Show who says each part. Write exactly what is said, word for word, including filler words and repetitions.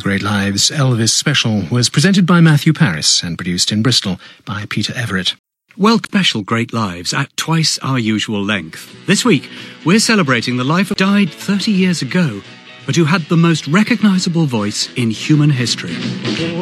Speaker 1: Great Lives Elvis Special was presented by Matthew Paris and produced in Bristol by Peter Everett.
Speaker 2: Welcome Special Great Lives at twice our usual length. This week, we're celebrating the life of died thirty years ago, but who had the most recognisable voice in human history.